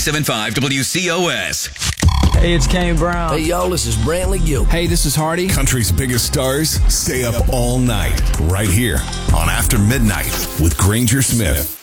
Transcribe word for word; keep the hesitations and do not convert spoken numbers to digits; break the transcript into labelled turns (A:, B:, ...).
A: ninety-seven point five W C O S.
B: Hey, it's Kane Brown.
C: Hey, y'all, this is Brantley Gill.
D: Hey, this is Hardy.
E: Country's biggest stars stay up all night right here on After Midnight with Granger Smith.